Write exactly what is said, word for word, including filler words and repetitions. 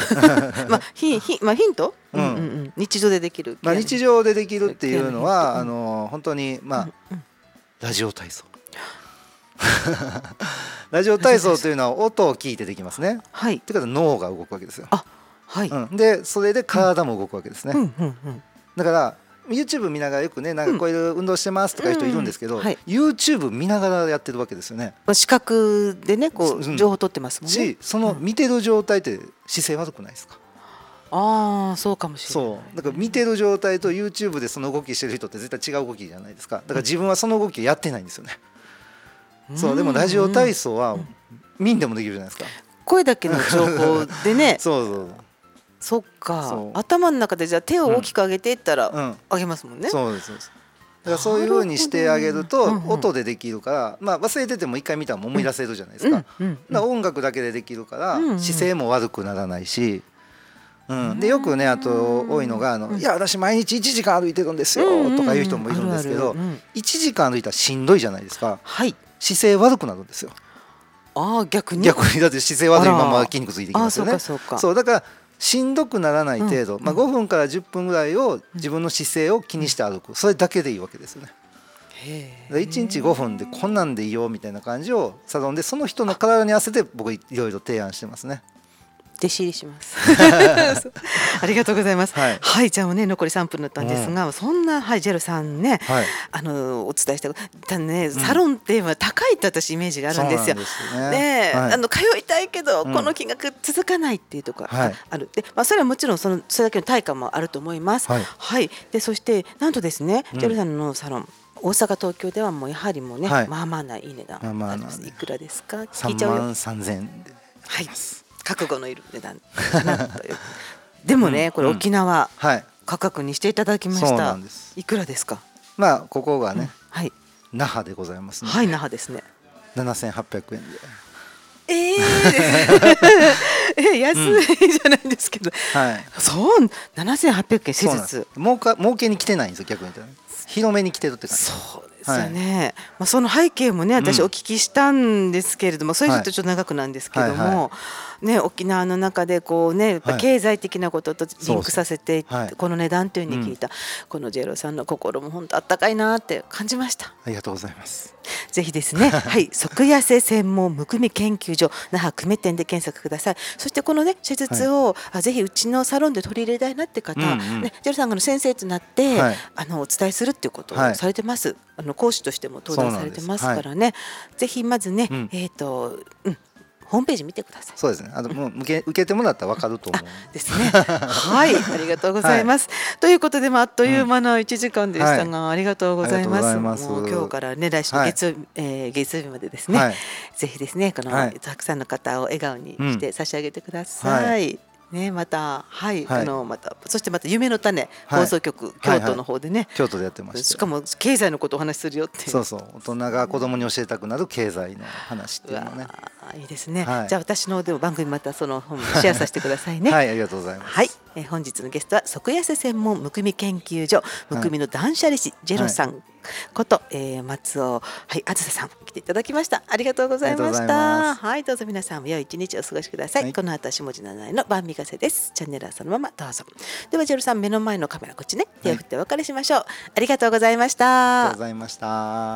まあヒヒまあヒント、 うんうんうんうん、日常でできる、 まあ、日常でできるっていうのは、 うん、 あの本当にまあ、 うんうん、 ラジオ体操ラジオ体操というのは音を聞いてできますね。 はい。 ということは脳が動くわけですよ。 あ、はい。 うん、でそれで体も動くわけですね。 うんうんうん、 だから YouTube 見ながらよくねなんかこういう運動してますとかいう人いるんですけど、 うんうん、はい、 YouTube 見ながらやってるわけですよね。 視覚でねこうん、 う情報取ってますもんね。 しその見てる状態って姿勢悪くないですか？ ああ、そうかもしれない、ね、 そうだから見てる状態と YouTube でその動きしてる人って絶対違う動きじゃないですか。だから自分はその動きをやってないんですよね。うん、そうでもラジオ体操は見んでもできるじゃないですか。 声だけの情報でねそうそうそっか、頭の中でじゃあ手を大きく上げていったら、うん、上げますもんね。 そうですそうです。だからそういう風にしてあげると音でできるから、まあ忘れてても一回見たら思い出せるじゃないですか。だから音楽だけでできるから姿勢も悪くならないし、うん、でよくねあと多いのがあの、いや私毎日いちじかん歩いてるんですよとかいう人もいるんですけど、いちじかん歩いたらしんどいじゃないですか。はい、姿勢悪くなるんですよ。 ああ、逆に逆にだって姿勢悪いまま筋肉ついてきますよね。そうかそうか。そうだからしんどくならない程度、うん、まあ、ごふんからじゅっぷんぐらいを自分の姿勢を気にして歩く、それだけでいいわけですよね。へいちにちごふんでこんなんでいいよみたいな感じをサロンでその人の体に合わせて僕いろいろ提案してますね。 弟子入りしますありがとうございます。はい、はい、じゃあね残りさんぷんだったんですが、うん、そんな、はい、ジェルさんね、はい、あのお伝えしたたね、うん、サロンって高いって私イメージがあるんですよ。ね、はい、あの通いたいけど、うん、この金額続かないっていうところがある、で、まあ、それはもちろんそのそれだけの対価もあると思います。はい、はい、でそしてなんとですね、うん、ジェルさんのサロン大阪東京ではもうやはりもうね、はい、まあまあないい値段あります。いくらですか？聞いちゃうよ。さんまんさんぜんえんではい、覚悟のいる値段かなというでもね、うん、これ沖縄価格にしていただきました。そうなんです。いくらですか？まあここがね、うん、はい、那覇でございますね。はい、那覇ですね。ななせんはっぴゃくえんで。えー、え安いじゃないですけど、うん、はい、そうななせんはっぴゃくえん施術儲か儲けに来てないんですよ。逆に言ったら広めに来てるって感じ。そうですよね、はい、まあ、その背景もね私お聞きしたんですけれども、うん、それちょっとちょっと長くなんですけども、はいはいはい、ね、沖縄の中でこうねやっぱ経済的なこととリンクさせて、はい、この値段というふうに聞いた、うん、このジェロさんの心も本当あったかいなって感じました。ありがとうございます。ぜひですねはい即痩せ専門むくみ研究所那覇久米店で検索ください。そしてこのね施術を、はい、ぜひうちのサロンで取り入れたいなって方、うんうん、ね、ジェロさんがの先生となって、はい、あのお伝えするっていうことをされてます。はい、あの講師としても登壇されてますからね、はい、ぜひまずね、うん、えっと、うん、ホームページ見てください。そうですね。あのもう受け受けてもらったらわかると思う。ですね。はい、ありがとうございます。はい、ということで、まあ、あっという間のいちじかんでしたが、うん、ありがとうございます。もう今日からね来週の月曜日、はい、えー、月曜日までですね、はい、ぜひですねこの、はい、たくさんの方を笑顔にして差し上げてください。はい、ね、また、はい、はい、あのまたそしてまた夢の種、はい、放送局、京都の方でね、はいはい、京都でやってまして、しかも経済のことをお話しするよっていう。そうそう、大人が子供に教えたくなる経済の話っていうのね。いいですね。はい、じゃあ私のでも番組またその本シェアさせてくださいね。はい、ありがとうございます。はい、えー、本日のゲストは即痩せ専門むくみ研究所むくみの断捨離師、ジェロさん、はい、こと、えー、松尾、はい、あずささん来ていただきました。ありがとうございました。はい、どうぞ皆さんも良い一日お過ごしください。はい、この後下地七重の晩御風です。チャンネルはそのままどうぞ。ではジェロさん目の前のカメラこっちね手を振ってお別れしましょう。はい、ありがとうございました。ありがとうございました。